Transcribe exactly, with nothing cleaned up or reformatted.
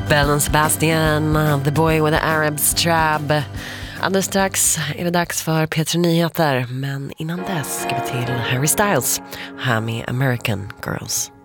Bell and Sebastian, The Boy with the Arab Strap. Alldeles strax är det dags för P tre Nyheter, men innan dess ska vi till Harry Styles här med American Girls.